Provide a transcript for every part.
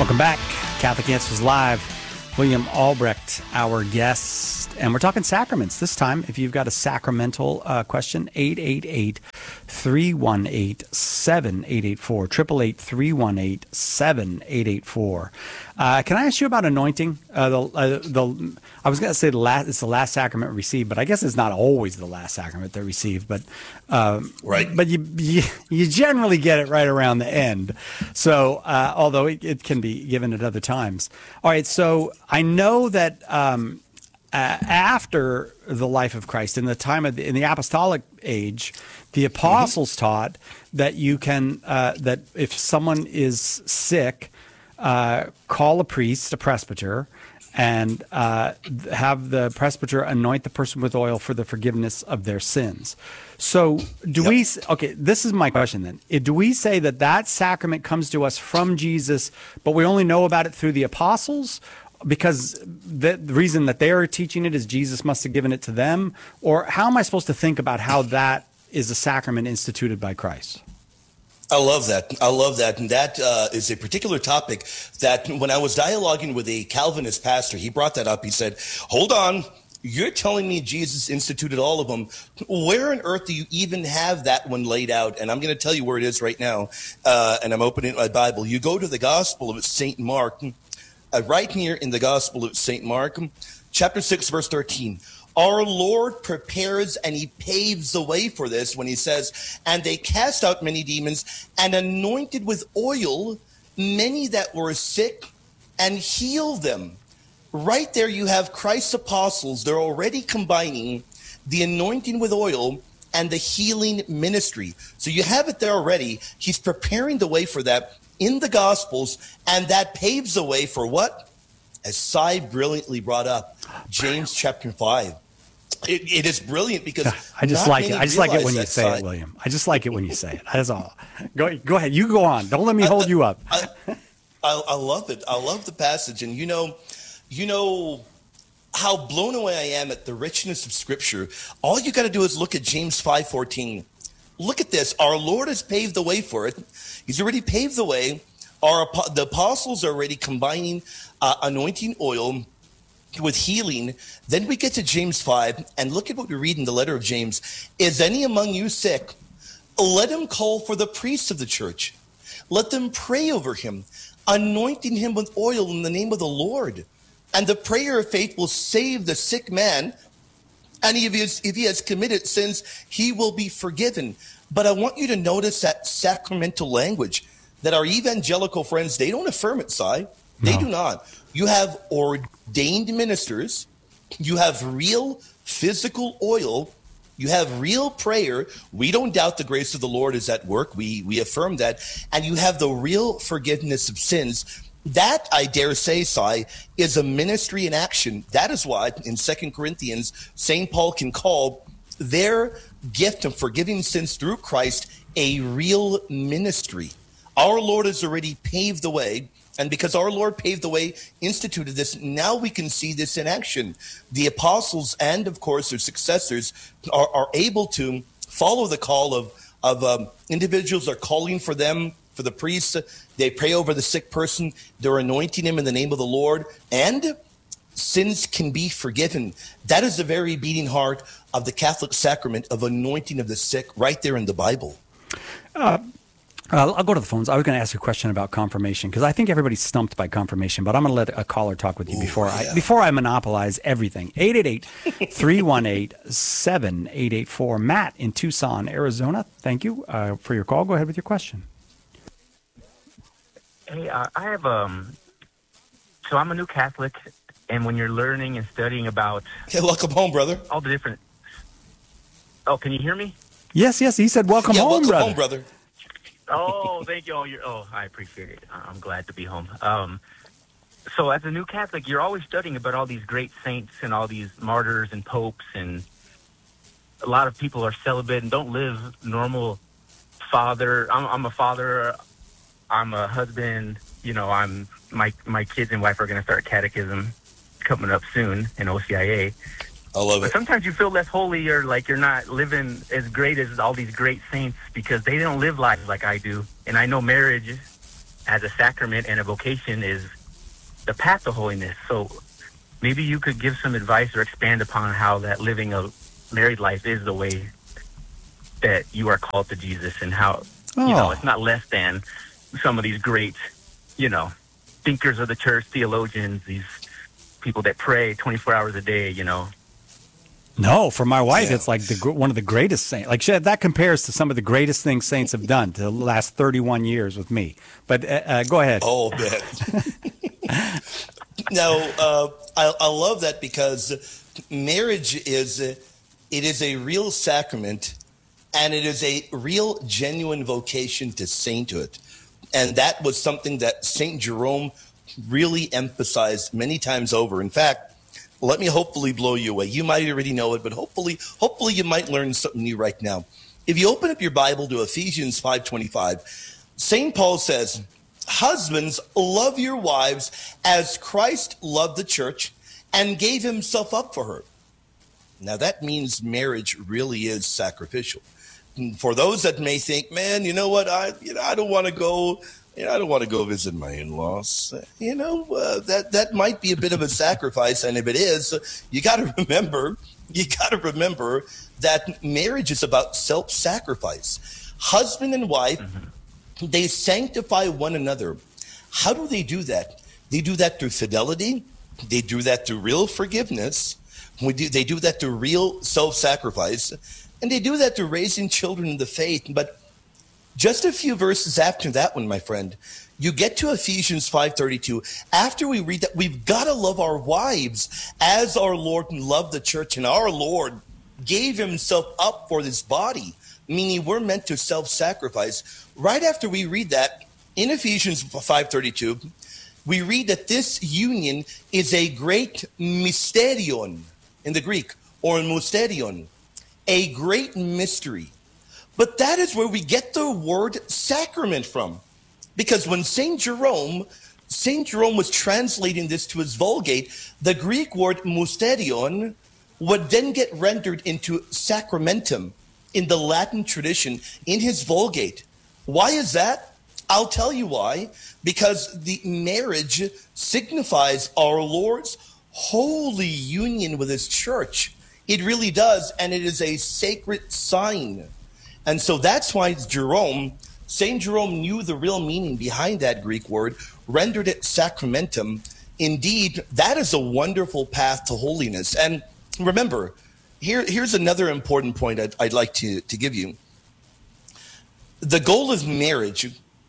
Welcome back. Catholic Answers Live. William Albrecht, our guest. And we're talking sacraments this time. If you've got a sacramental question, 888-318-7884, 888-318-7884. Can I ask you about anointing? I was going to say it's the last sacrament received, but I guess it's not always the last sacrament they receive. But right. But you generally get it right around the end. So although it can be given at other times. All right. So I know that after the life of Christ, in the apostolic age, the apostles taught that you can that if someone is sick, call a priest, a presbyter, and have the presbyter anoint the person with oil for the forgiveness of their sins. So okay, this is my question then. Do we say that sacrament comes to us from Jesus, but we only know about it through the apostles? Because the reason that they are teaching it is Jesus must have given it to them? Or how am I supposed to think about how that is a sacrament instituted by Christ? I love that. And that is a particular topic that when I was dialoguing with a Calvinist pastor, he brought that up. He said, hold on, you're telling me Jesus instituted all of them. Where on earth do you even have that one laid out? And I'm going to tell you where it is right now. And I'm opening my Bible. You go to the Gospel of St. Mark. Right here in the Gospel of St. Mark, chapter 6, verse 13. Our Lord prepares and he paves the way for this when he says, and they cast out many demons and anointed with oil many that were sick and healed them. Right there you have Christ's apostles. They're already combining the anointing with oil and the healing ministry. So you have it there already. He's preparing the way for that in the Gospels, and that paves the way for what? As Cy brilliantly brought up, James chapter 5. It is brilliant because I just like it. I just like it when you say it, William. I just like it when you say it. That's all. Go ahead. You go on. Don't let me hold you up. I love it. I love the passage, and you know how blown away I am at the richness of Scripture. All you got to do is look at James 5:14. Look at this. Our Lord has paved the way for it. He's already paved the way. The apostles are already combining anointing oil with healing. Then we get to James 5, and look at what we read in the letter of James. Is any among you sick? Let him call for the priests of the church. Let them pray over him, anointing him with oil in the name of the Lord. And the prayer of faith will save the sick man, and if he has committed sins, he will be forgiven. But I want you to notice that sacramental language that our evangelical friends, they don't affirm it, Cy. They do not. You have ordained ministers. You have real physical oil. You have real prayer. We don't doubt the grace of the Lord is at work. We affirm that. And you have the real forgiveness of sins. That, I dare say, Cy, is a ministry in action. That is why in 2 Corinthians, St. Paul can call their gift of forgiving sins through Christ a real ministry. Our Lord has already paved the way, and because our Lord paved the way, instituted this, now we can see this in action. The apostles and, of course, their successors are able to follow the call of individuals are calling for them, for the priests. They pray over the sick person. They're anointing him in the name of the Lord, and sins can be forgiven. That is the very beating heart of the Catholic sacrament of anointing of the sick right there in the Bible. I'll go to the phones. I was going to ask you a question about confirmation because I think everybody's stumped by confirmation, but I'm going to let a caller talk with you before I monopolize everything. 888-318-7884. Matt in Tucson, Arizona. Thank you for your call. Go ahead with your question. Hey, I have so I'm a new Catholic, and when you're learning and studying about welcome home, brother. All the different. Oh, can you hear me? Yes. He said, "Welcome home, brother." Home, brother. Oh, thank you. I appreciate it. I'm glad to be home. So as a new Catholic, you're always studying about all these great saints and all these martyrs and popes, and a lot of people are celibate and don't live normal father. I'm a father. I'm a husband. You know, my kids and wife are going to start catechism coming up soon in OCIA. I love it. But sometimes you feel less holy, or like you're not living as great as all these great saints because they don't live lives like I do. And I know marriage as a sacrament and a vocation is the path to holiness. So maybe you could give some advice or expand upon how that living a married life is the way that you are called to Jesus, and how, it's not less than some of these great, thinkers of the church, theologians, these people that pray 24 hours a day, No, for my wife, Yeah. it's like one of the greatest saints. Like that compares to some of the greatest things saints have done to the last 31 years with me. But go ahead. Oh, man. No, I love that, because marriage is a real sacrament, and it is a real genuine vocation to sainthood. And that was something that St. Jerome really emphasized many times over. In fact, let me hopefully blow you away. You might already know it, but hopefully you might learn something new right now. If you open up your Bible to Ephesians 5:25, St. Paul says, "Husbands, love your wives as Christ loved the church and gave himself up for her." Now that means marriage really is sacrificial. For those that may think, man, you know what, I don't want to go. I don't want to go visit my in-laws. That might be a bit of a sacrifice, and if it is, you got to remember that marriage is about self-sacrifice. Husband and wife, they sanctify one another. How do they do that? They do that through fidelity. They do that through real forgiveness. They do that through real self-sacrifice, and they do that through raising children in the faith. But just a few verses after that one, my friend, you get to Ephesians 5:32. After we read that, we've got to love our wives as our Lord loved the church, and our Lord gave himself up for this body, meaning we're meant to self-sacrifice. Right after we read that, in Ephesians 5:32, we read that this union is a great mysterion in the Greek, or mysterion, a great mystery. But that is where we get the word sacrament from. Because when St. Jerome was translating this to his Vulgate, the Greek word mysterion would then get rendered into sacramentum in the Latin tradition in his Vulgate. Why is that? I'll tell you why. Because the marriage signifies our Lord's holy union with his church. It really does, and it is a sacred sign. And so that's why St. Jerome knew the real meaning behind that Greek word, rendered it sacramentum. Indeed, that is a wonderful path to holiness. And remember, here's another important point I'd like to give you. The goal of marriage,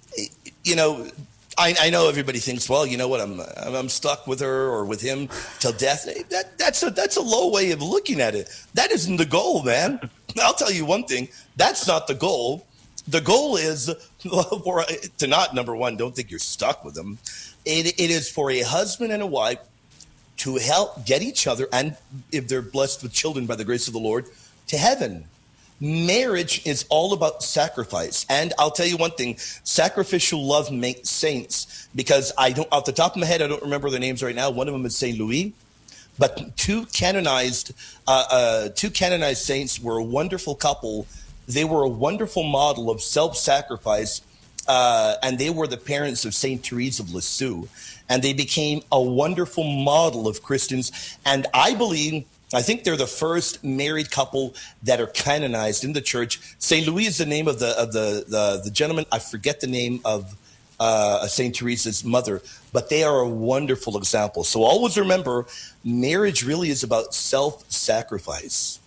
I know everybody thinks, well, you know what, I'm stuck with her or with him till death. That's a low way of looking at it. That isn't the goal, man. I'll tell you one thing. That's not the goal. The goal is to not, number one, don't think you're stuck with them. It is for a husband and a wife to help get each other, and if they're blessed with children by the grace of the Lord, to heaven. Marriage is all about sacrifice. And I'll tell you one thing, sacrificial love makes saints, because off the top of my head, I don't remember their names right now. One of them is St. Louis. But two canonized saints were a wonderful couple. They were a wonderful model of self-sacrifice, and they were the parents of St. Therese of Lisieux. And they became a wonderful model of Christians. And I think they're the first married couple that are canonized in the church. St. Louis is the name of the gentleman. I forget the name of St. Teresa's mother, but they are a wonderful example. So always remember, marriage really is about self-sacrifice.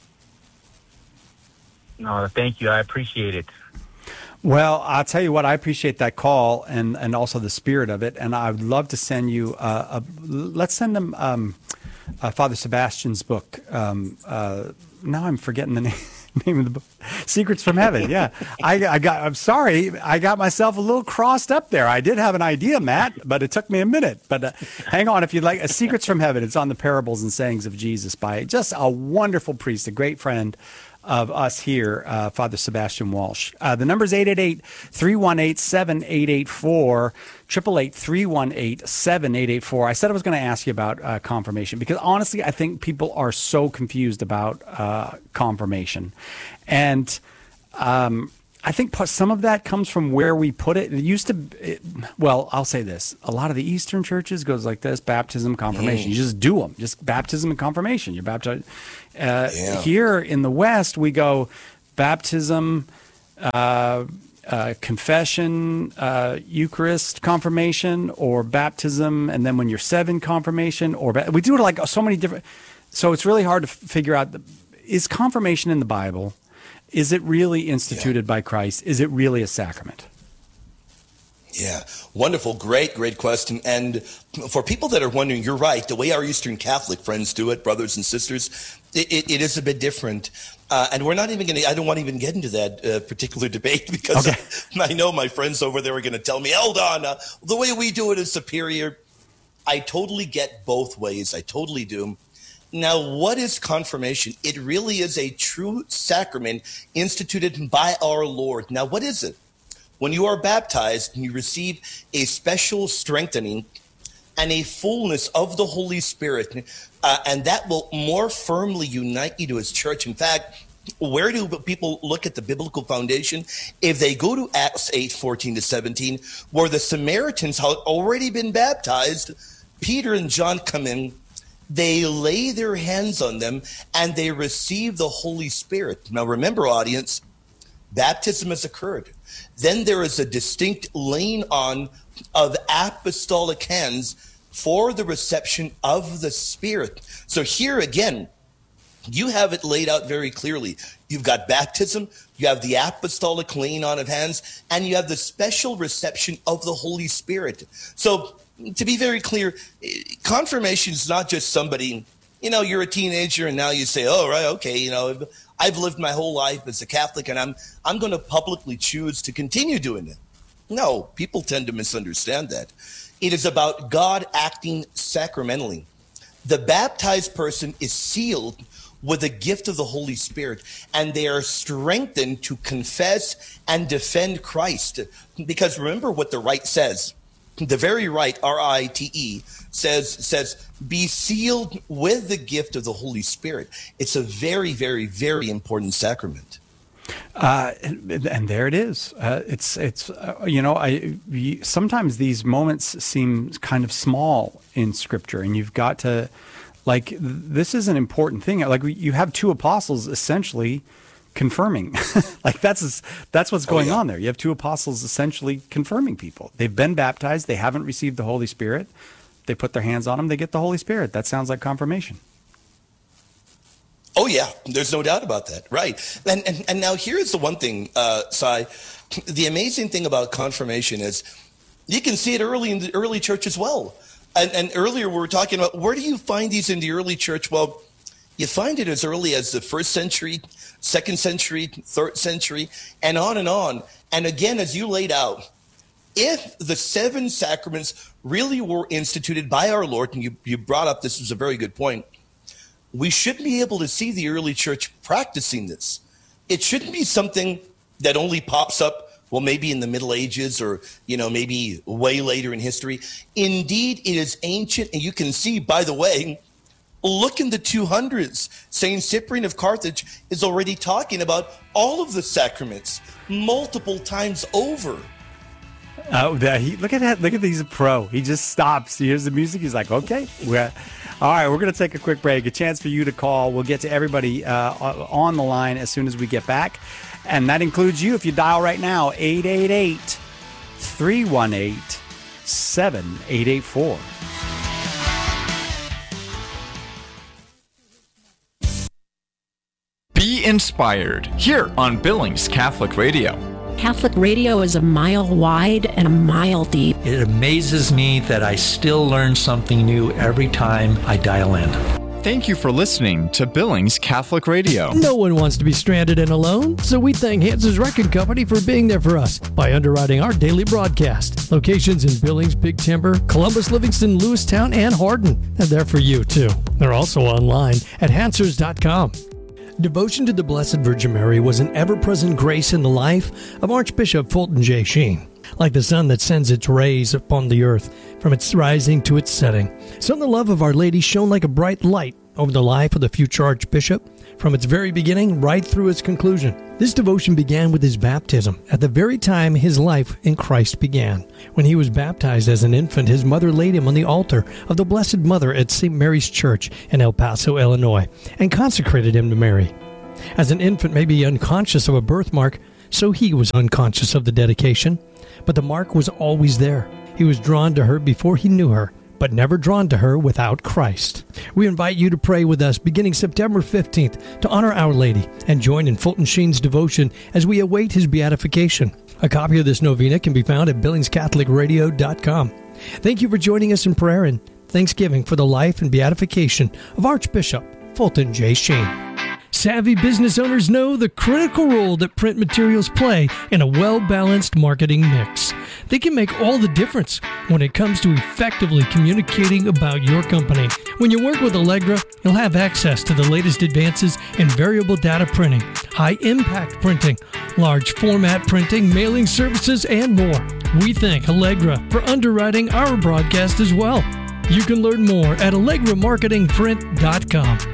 No, thank you. I appreciate it. Well, I'll tell you what, I appreciate that call and also the spirit of it. And I would love to send you let's send them Father Sebastian's book. Now I'm forgetting the name of the book. Secrets from Heaven. Yeah. I'm sorry. I got myself a little crossed up there. I did have an idea, Matt, but it took me a minute. But hang on. If you'd like, Secrets from Heaven, it's on the parables and sayings of Jesus by just a wonderful priest, a great friend of us here, Father Sebastian Walsh. The number is 888-318-7884, 888-318-7884. I said I was going to ask you about confirmation, because honestly, I think people are so confused about confirmation. And I think some of that comes from where we put it. It used to, well, I'll say this. A lot of the Eastern churches goes like this: baptism, confirmation. You just do them. Just baptism and confirmation. You're baptized. Here in the West, we go baptism, confession, Eucharist, confirmation, or baptism, and then when you're 7, confirmation, or we do it like so many different. So it's really hard to figure out, is confirmation in the Bible? Is it really instituted by Christ? Is it really a sacrament? Yeah, wonderful. Great question. And for people that are wondering, you're right. The way our Eastern Catholic friends do it, brothers and sisters, it is a bit different. And we're not even going to, I don't want to even get into that particular debate because I know my friends over there are going to tell me, hold on, the way we do it is superior. I totally get both ways. I totally do. Now, what is confirmation? It really is a true sacrament instituted by our Lord. Now, what is it? When you are baptized, you receive a special strengthening and a fullness of the Holy Spirit, and that will more firmly unite you to His church. In fact, where do people look at the biblical foundation? If they go to Acts 8:14-17, where the Samaritans had already been baptized, Peter and John come in, they lay their hands on them, and they receive the Holy Spirit. Now, remember, audience, baptism has occurred. Then there is a distinct laying on of apostolic hands for the reception of the Spirit. So here again, you have it laid out very clearly. You've got baptism, you have the apostolic laying on of hands, and you have the special reception of the Holy Spirit. So to be very clear, confirmation is not just somebody, you're a teenager and now you say, oh, right, okay, I've lived my whole life as a Catholic and I'm going to publicly choose to continue doing it. No, people tend to misunderstand that. It is about God acting sacramentally. The baptized person is sealed with the gift of the Holy Spirit, and they are strengthened to confess and defend Christ. Because remember what the rite says. The very rite, R-I-T-E, says, be sealed with the gift of the Holy Spirit. It's a very, very, very important sacrament. And there it is. Sometimes these moments seem kind of small in Scripture, and you've got to, this is an important thing. You have 2 apostles essentially confirming. That's what's going on there. You have 2 apostles essentially confirming people. They've been baptized. They haven't received the Holy Spirit. They put their hands on them. They get the Holy Spirit. That sounds like confirmation. Oh, yeah. There's no doubt about that. Right. And now here's the one thing, Sai. The amazing thing about confirmation is you can see it early in the early church as well. And earlier we were talking about, where do you find these in the early church? Well, you find it as early as the 1st century, 2nd century, 3rd century, and on and on. And again, as you laid out, if the 7 sacraments really were instituted by our Lord, and you brought up, this was a very good point, we should be able to see the early church practicing this. It shouldn't be something that only pops up, well, maybe in the Middle Ages or, maybe way later in history. Indeed, it is ancient, and you can see, by the way, look in the 200s. St. Cyprian of Carthage is already talking about all of the sacraments multiple times over. Look at that. Look at these pro. He just stops. He hears the music. He's like, okay. All right, we're going to take a quick break. A chance for you to call. We'll get to everybody on the line as soon as we get back. And that includes you if you dial right now, 888-318-7884. Be inspired here on Billings Catholic Radio. Catholic radio is a mile wide and a mile deep. It amazes me that I still learn something new every time I dial in. Thank you for listening to Billings Catholic Radio. No one wants to be stranded and alone, so we thank Hans's Wrecking Company for being there for us by underwriting our daily broadcast. Locations in Billings, Big Timber, Columbus, Livingston, Lewistown, and Hardin. And they're for you, too. They're also online at hansers.com. Devotion to the Blessed Virgin Mary was an ever-present grace in the life of Archbishop Fulton J. Sheen. Like the sun that sends its rays upon the earth from its rising to its setting, so the love of Our Lady shone like a bright light over the life of the future Archbishop from its very beginning right through its conclusion. This devotion began with his baptism, at the very time his life in Christ began. When he was baptized as an infant, his mother laid him on the altar of the Blessed Mother at St. Mary's Church in El Paso, Illinois, and consecrated him to Mary. As an infant may be unconscious of a birthmark, so he was unconscious of the dedication. But the mark was always there. He was drawn to her before he knew her, but never drawn to her without Christ. We invite you to pray with us beginning September 15th to honor Our Lady and join in Fulton Sheen's devotion as we await his beatification. A copy of this novena can be found at BillingsCatholicRadio.com. Thank you for joining us in prayer and thanksgiving for the life and beatification of Archbishop Fulton J. Sheen. Savvy business owners know the critical role that print materials play in a well-balanced marketing mix. They can make all the difference when it comes to effectively communicating about your company. When you work with Allegra, you'll have access to the latest advances in variable data printing, high-impact printing, large format printing, mailing services, and more. We thank Allegra for underwriting our broadcast as well. You can learn more at AllegraMarketingPrint.com.